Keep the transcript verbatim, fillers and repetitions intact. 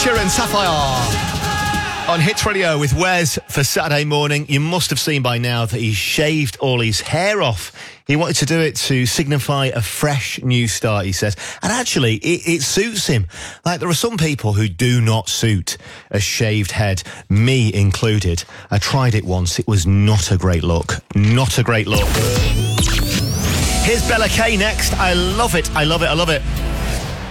Sheeran and Sapphire on Hits Radio with Wes for Saturday morning. You must have seen by now that he shaved all his hair off. He wanted to do it to signify a fresh new start, he says. And actually, it, it suits him. Like, there are some people who do not suit a shaved head, me included. I tried it once. It was not a great look. Not a great look. Here's Bella K next. I love it. I love it. I love it.